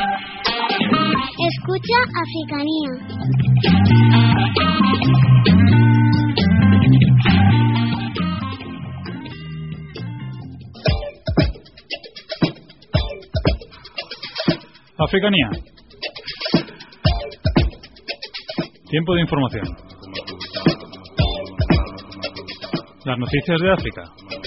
Escucha Africanía. Africanía. Tiempo de información. Las noticias de África.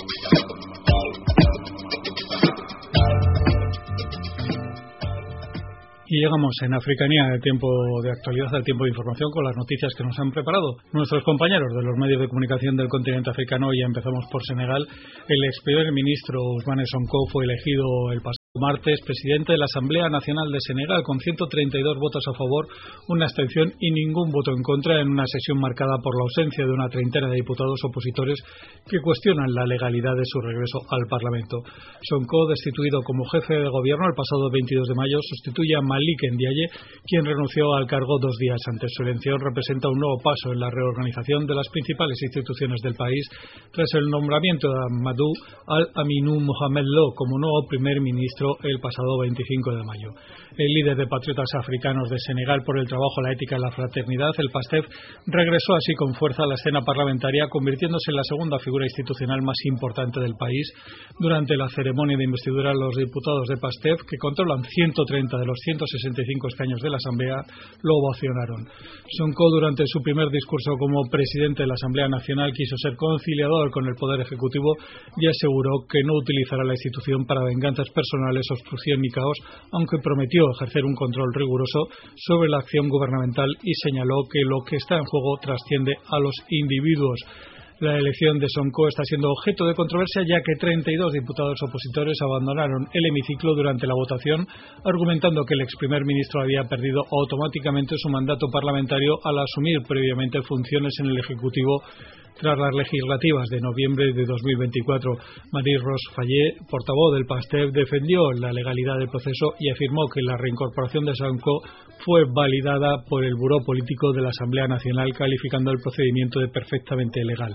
Y llegamos en Africanía de tiempo de actualidad, al tiempo de información, con las noticias que nos han preparado nuestros compañeros de los medios de comunicación del continente africano. Y ya empezamos por Senegal. El ex primer ministro Ousmane Sonko fue elegido el pasado martes presidente de la Asamblea Nacional de Senegal con 132 votos a favor, una abstención y ningún voto en contra, en una sesión marcada por la ausencia de una treintena de diputados opositores que cuestionan la legalidad de su regreso al Parlamento. Sonko, destituido como jefe de gobierno el pasado 22 de mayo, sustituye a Malik Ndiaye, quien renunció al cargo 2 días antes. Su elección representa un nuevo paso en la reorganización de las principales instituciones del país tras el nombramiento de Amadou Al-Aminou Mohamed Lo como nuevo primer ministro el pasado 25 de mayo. El líder de Patriotas Africanos de Senegal por el Trabajo, la Ética y la Fraternidad, el PASTEF, regresó así con fuerza a la escena parlamentaria, convirtiéndose en la segunda figura institucional más importante del país. Durante la ceremonia de investidura, los diputados de PASTEF, que controlan 130 de los 165 escaños de la Asamblea, lo ovacionaron. Sonko, durante su primer discurso como presidente de la Asamblea Nacional, quiso ser conciliador con el Poder Ejecutivo y aseguró que no utilizará la institución para venganzas personales, obstrucción ni caos, aunque prometió ejercer un control riguroso sobre la acción gubernamental y señaló que lo que está en juego trasciende a los individuos. La elección de Sonko está siendo objeto de controversia, ya que 32 diputados opositores abandonaron el hemiciclo durante la votación, argumentando que el ex primer ministro había perdido automáticamente su mandato parlamentario al asumir previamente funciones en el Ejecutivo tras las legislativas de noviembre de 2024. Marie-Rose Fayet, portavoz del PASTEF, defendió la legalidad del proceso y afirmó que la reincorporación de Sonko fue validada por el Buró Político de la Asamblea Nacional, calificando el procedimiento de perfectamente legal.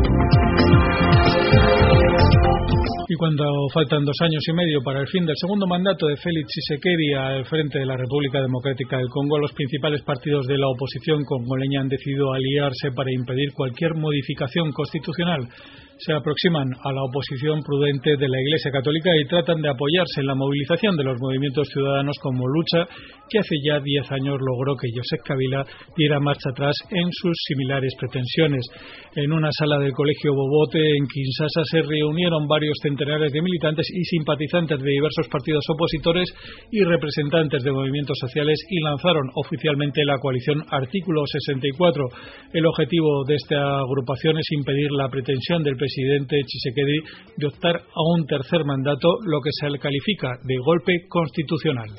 Y cuando faltan 2 años y medio para el fin del segundo mandato de Félix Tshisekedi al frente de la República Democrática del Congo, los principales partidos de la oposición congoleña han decidido aliarse para impedir cualquier modificación constitucional. Se aproximan a la oposición prudente de la Iglesia Católica y tratan de apoyarse en la movilización de los movimientos ciudadanos como lucha que hace ya 10 años logró que Joseph Kabila diera marcha atrás en sus similares pretensiones. En una sala del Colegio Bobote en Kinshasa se reunieron varios centenares de militantes y simpatizantes de diversos partidos opositores y representantes de movimientos sociales y lanzaron oficialmente la coalición Artículo 64. El objetivo de esta agrupación es impedir la pretensión del presidente Tshisekedi de optar a un tercer mandato, lo que se le califica de golpe constitucional.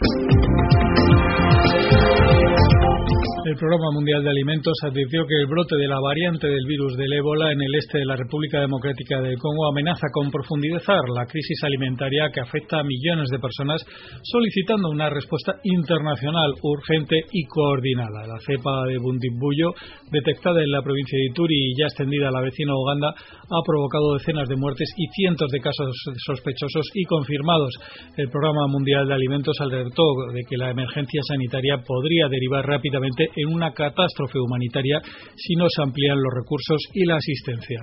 El Programa Mundial de Alimentos advirtió que el brote de la variante del virus del ébola en el este de la República Democrática del Congo amenaza con profundizar la crisis alimentaria que afecta a millones de personas, solicitando una respuesta internacional urgente y coordinada. La cepa de Bundibugyo, detectada en la provincia de Ituri y ya extendida a la vecina Uganda, ha provocado decenas de muertes y cientos de casos sospechosos y confirmados. El Programa Mundial de Alimentos alertó de que la emergencia sanitaria podría derivar rápidamente en una catástrofe humanitaria si no se amplían los recursos y la asistencia.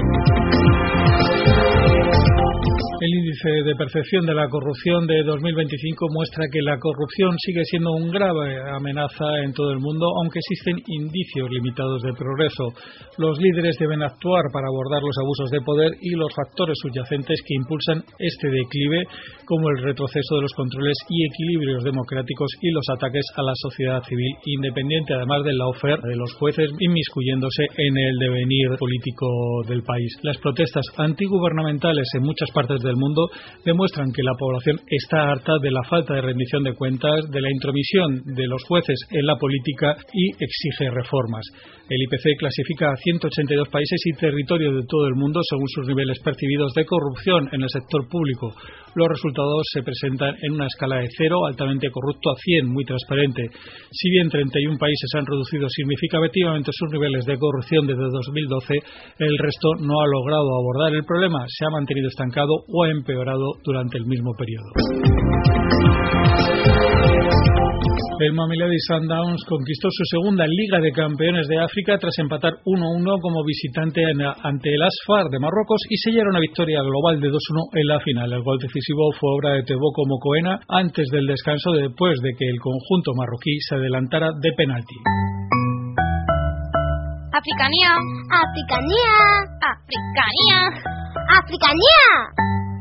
El índice de percepción de la corrupción de 2025 muestra que la corrupción sigue siendo una grave amenaza en todo el mundo, aunque existen indicios limitados de progreso. Los líderes deben actuar para abordar los abusos de poder y los factores subyacentes que impulsan este declive, como el retroceso de los controles y equilibrios democráticos y los ataques a la sociedad civil independiente, además del lawfare de los jueces inmiscuyéndose en el devenir político del país. Las protestas antigubernamentales en muchas partes del mundo demuestran que la población está harta de la falta de rendición de cuentas, de la intromisión de los jueces en la política y exige reformas. El IPC clasifica a 182 países y territorios de todo el mundo según sus niveles percibidos de corrupción en el sector público. Los resultados se presentan en una escala de 0, altamente corrupto, a 100, muy transparente. Si bien 31 países han reducido significativamente sus niveles de corrupción desde 2012, el resto no ha logrado abordar el problema, se ha mantenido estancado o ha empeorado durante el mismo periodo. El Mamelodi Sundowns conquistó su segunda Liga de Campeones de África tras empatar 1-1 como visitante ante el Asfar de Marruecos y sellar una victoria global de 2-1 en la final. El gol decisivo fue obra de Tebogo Mokoena antes del descanso, después de que el conjunto marroquí se adelantara de penalti. Africanía. Africanía. Africanía. Africanía.